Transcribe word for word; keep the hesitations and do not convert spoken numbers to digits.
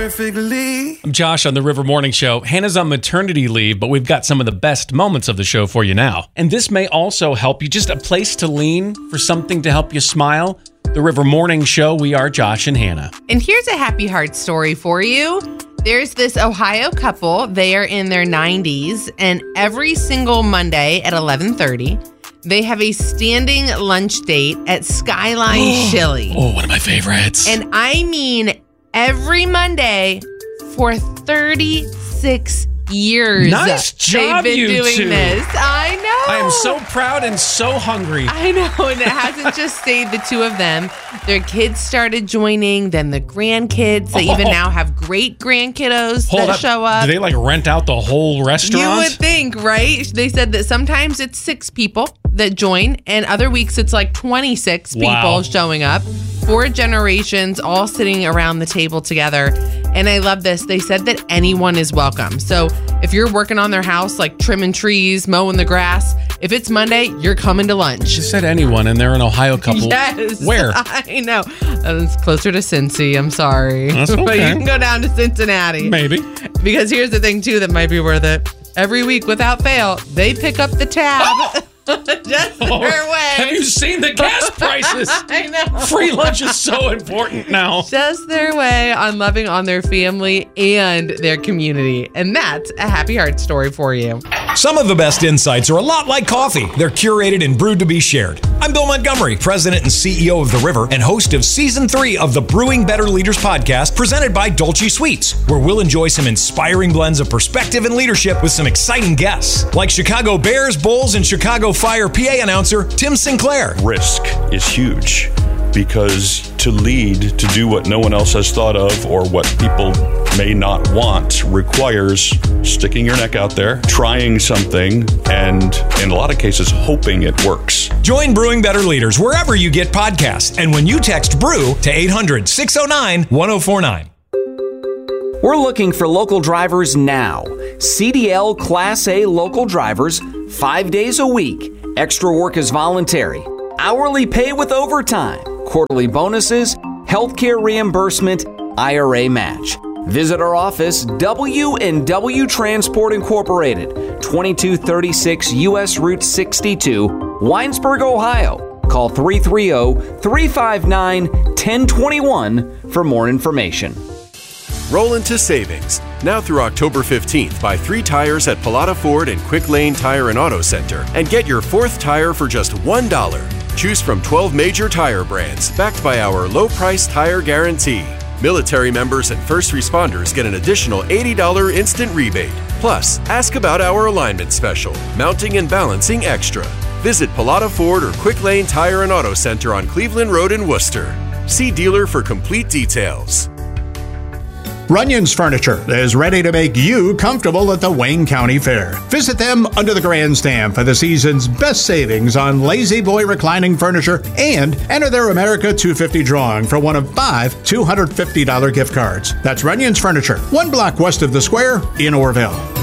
perfectly. I'm Josh on the River Morning Show. Hannah's on maternity leave, but we've got some of the best moments of the show for you now. And this may also help you, just a place to lean for something to help you smile. The River Morning Show, we are Josh and Hannah. And here's a happy heart story for you. There's this Ohio couple. They are in their nineties, and every single Monday at eleven thirty, they have a standing lunch date at Skyline Chili. Oh, one of my favorites. And I mean every Monday for thirty-six years. Nice job, they've been you doing two. this. I know. I am so proud and so hungry. I know, and it hasn't just stayed the two of them. Their kids started joining, then the grandkids. They oh. even now have great grandkiddos Hold that up. show up. Do they like rent out the whole restaurant? You would think, right? They said that sometimes it's six people that join, and other weeks it's like twenty-six Wow. people showing up. Four generations all sitting around the table together. And I love this. They said that anyone is welcome. So if you're working on their house, like trimming trees, mowing the grass, if it's Monday, you're coming to lunch. She said anyone, and they're an Ohio couple. Yes. Where? I know. Uh, It's closer to Cincy. I'm sorry. That's okay. But you can go down to Cincinnati. Maybe. Because here's the thing, too, that might be worth it. Every week, without fail, they pick up the tab. Just Oh, their way. have you seen the gas prices? I know. Free lunch is so important now. Just their way on loving on their family and their community. And that's a happy heart story for you. Some of the best insights are a lot like coffee. They're curated and brewed to be shared. I'm Bill Montgomery, President and C E O of The River and host of Season three of the Brewing Better Leaders podcast presented by Dolce Sweets, where we'll enjoy some inspiring blends of perspective and leadership with some exciting guests, like Chicago Bears, Bulls, and Chicago Fire P A announcer Tim Sinclair. Risk is huge because to lead, to do what no one else has thought of or what people may not want requires sticking your neck out there, trying something, and in a lot of cases, hoping it works. Join Brewing Better Leaders wherever you get podcasts and when you text BREW to eight hundred, six oh nine, one oh four nine. We're looking for local drivers now. C D L Class A local drivers, five days a week. Extra work is voluntary. Hourly pay with overtime. Quarterly bonuses, healthcare reimbursement, I R A match. Visit our office, W and W Transport Incorporated, twenty-two thirty-six U S Route sixty-two, Winesburg, Ohio. Call three three zero, three five nine, one zero two one for more information. Roll into savings. Now through October fifteenth, buy three tires at Pilata Ford and Quick Lane Tire and Auto Center and get your fourth tire for just one dollar. Choose from twelve major tire brands backed by our low-price tire guarantee. Military members and first responders get an additional eighty dollars instant rebate. Plus, ask about our alignment special, mounting and balancing extra. Visit Pilata Ford or Quick Lane Tire and Auto Center on Cleveland Road in Worcester. See dealer for complete details. Runyon's Furniture is ready to make you comfortable at the Wayne County Fair. Visit them under the grandstand for the season's best savings on Lazy Boy reclining furniture and enter their America two fifty drawing for one of five two hundred fifty dollars gift cards. That's Runyon's Furniture, one block west of the square in Orville.